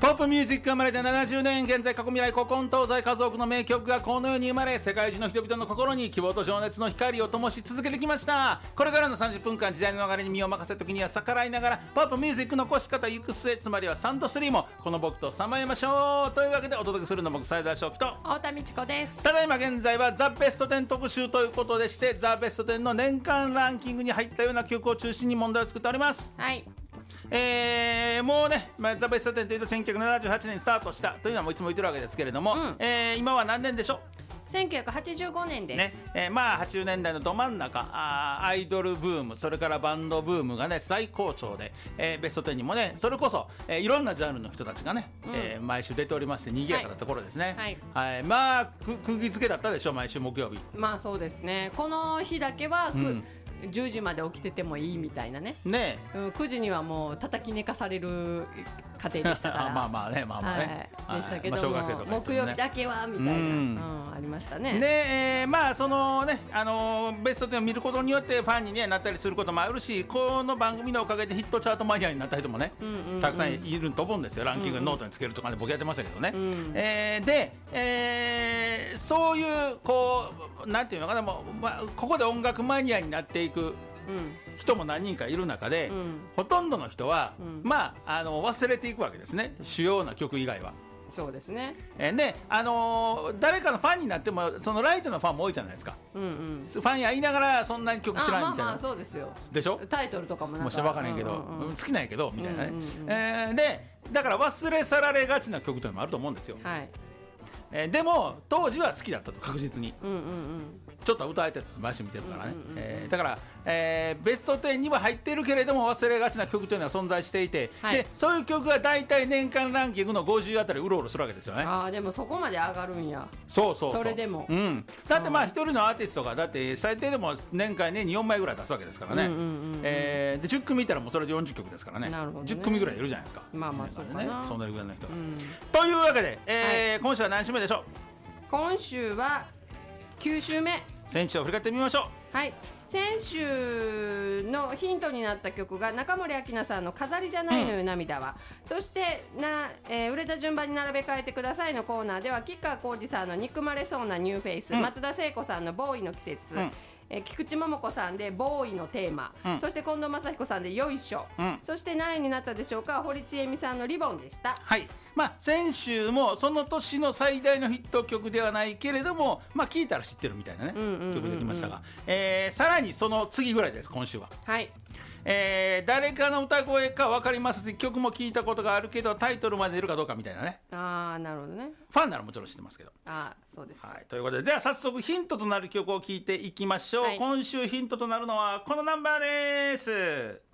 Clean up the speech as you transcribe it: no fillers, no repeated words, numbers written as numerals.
ポップミュージックが生まれて70年、現在過去未来古今東西数多くの名曲がこの世に生まれ、世界中の人々の心に希望と情熱の光を灯し続けてきました。これからの30分間、時代の流れに身を任せ、時には逆らいながらポップミュージックの越し方行く末、つまりはサンド3もこの僕とさまよいましょうというわけで、お届けするの僕斉田翔樹と太田美智子です。 ただいま現在はザ・ベスト10特集ということでして、ザ・ベスト10の年間ランキングに入ったような曲を中心に問題を作っております。 はい。 もうね、ザ・ベスト10というと1978年にスタートしたというのはもういつも言ってるわけですけれども、今は何年でしょう。 1985年です。 まあ80年代のど真ん中、アイドルブーム、それからバンドブームがね最高潮で、ベスト10にもねそれこそ、いろんなジャンルの人たちがね、毎週出ておりまして賑やかなところですね。はい、まあ釘付けだったでしょ、毎週木曜日。 まあそうですね。この日だけは、10時まで起きててもいいみたいなね。9時にはもう叩き寝かされる家庭でしたからまあまあね、まあまあね、 でしたけども、木曜日だけはみたいな、ありましたね。 で、まあそのね、ベスト10を見ることによってファンに、なったりすることもあるし、この番組のおかげでヒットチャートマニアになった人もね、たくさんいると思うんですよ。ランキングノートにつけるとかね、僕やってましたけどね。で、そういうこうなんていうのかな、もう、ここで音楽マニアになっていく人も何人かいる中で、ほとんどの人は、まあ忘れていくわけですね、主要な曲以外は。 そうですね。 で、誰かのファンになってもそのライトのファンも多いじゃないですか。ファンや言いながらそんなに曲知らんみたいな。 まあそうですよ。 でしょ。 タイトルとかもなんかもうし分からへんけど、好きなんやけどみたいなね。でだから忘れ去られがちな曲というのもあると思うんですよ。でも当時は好きだったと、確実に。ちょっと歌えてる、毎週見てるからね。だから、ベスト10には入ってるけれども忘れがちな曲というのは存在していて、でそういう曲が大体年間ランキングの50あたりうろうろするわけですよね。 でもそこまで上がるんや。 それでも、 だってまあ一人のアーティストがだって最低でも年間に4枚ぐらい出すわけですからね。で10組見たらもうそれで40曲ですからね。10組ぐらいいるじゃないですか。 まあまあそうかな、 そんなぐらいの人が。というわけで、今週は何週目でしょう。 今週は9週目。 先週を振り返ってみましょう。はい、先週のヒントになった曲が中森明菜さんの飾りじゃないのよ涙は、そして売れた順番に並べ替えてくださいのコーナーでは、吉川晃司さんの憎まれそうなニューフェイス、松田聖子さんのボーイの季節、菊池桃子さんでボーイのテーマ、そして近藤真彦さんでよいしょ、そして何位になったでしょうか。堀ちえみさんのリボンでした。 はい、まあ、先週もその年の最大のヒット曲ではないけれども、まあ、聴いたら知ってるみたいなね、曲できましたが、さらにその次ぐらいです、今週は。はい、誰かの歌声か分かりますし、曲も聞いたことがあるけどタイトルまで出るかどうかみたいなね。 なるほどね。 ファンならもちろん知ってますけど。 そうです、 はい、ということで、では早速ヒントとなる曲を聴いていきましょう。今週ヒントとなるのはこのナンバーです。